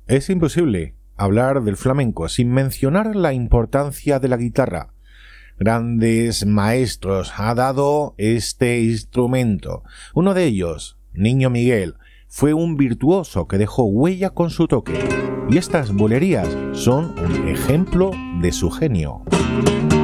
Es imposible hablar del flamenco sin mencionar la importancia de la guitarra. Grandes maestros ha dado este instrumento. Uno de ellos, Niño Miguel, fue un virtuoso que dejó huella con su toque. Y estas bulerías son un ejemplo de su genio.